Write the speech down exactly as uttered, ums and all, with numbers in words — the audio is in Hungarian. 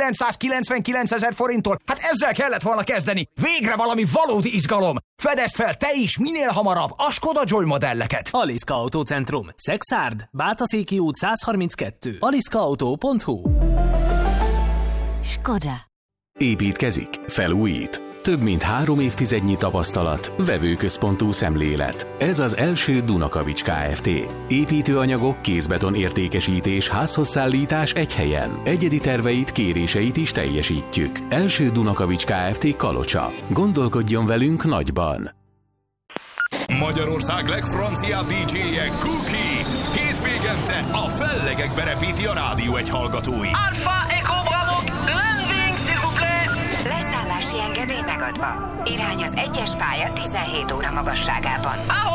kilencszázkilencvenkilencezer forinttól. Hát ezzel kellett volna kezdeni. Végre valami valódi izgalom. Fedezd fel te is minél hamarabb a Skoda Joy modelleket. Aliszka Autócentrum. Szexárd, Bátaszéki út száz harminckettő. aliszka autó pont hu. Skoda. Építkezik, felújít. Több mint három évtizednyi tapasztalat, vevőközpontú szemlélet. Ez az első Dunakavics Kft. Építőanyagok, kézbeton értékesítés, házhozszállítás egy helyen. Egyedi terveit, kéréseit is teljesítjük. Első Dunakavics Kft. Kalocsa. Gondolkodjon velünk nagyban. Magyarország legfranciább dé dzséje Cookie. Hétvégente a fellegekbe repíti a rádió egy hallgatói. Alpha Echo Bravo, landing s'il vous plaît. Leszállási engedély megadva. Irány az egyes pálya tizenhét óra magasságában.